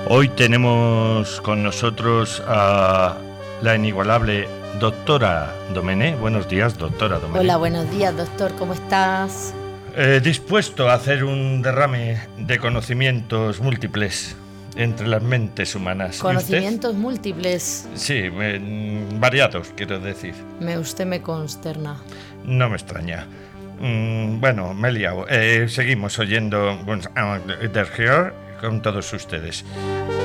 Hoy tenemos con nosotros a la inigualable doctora Domené. Buenos días, doctora Domené. Hola, buenos días, doctor. ¿Cómo estás? Dispuesto a hacer un derrame de conocimientos múltiples entre las mentes humanas. Conocimientos múltiples. Sí, variados, quiero decir. Usted me consterna. No me extraña. Bueno, me he liado. Seguimos oyendo Der Here con todos ustedes.